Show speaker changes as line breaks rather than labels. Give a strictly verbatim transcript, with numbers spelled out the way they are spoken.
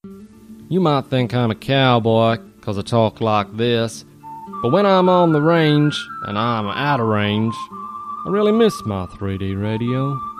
You might think I'm a cowboy 'cause I talk like this, but when I'm on the range and I'm out of range, I really miss my three D radio.